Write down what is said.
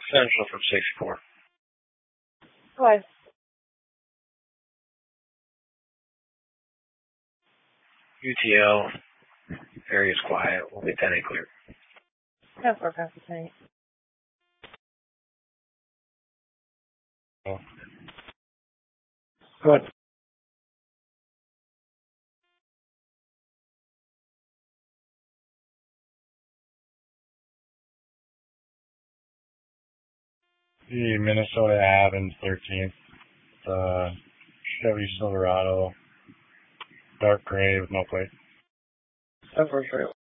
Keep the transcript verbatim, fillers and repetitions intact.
Central from sixty-four. Why? U T L. Area's quiet. We'll get that clear. ten four, copy tank. Oh. Good. The Minnesota Ave and thirteenth. The Chevy Silverado. Dark gray with no plate. ten four,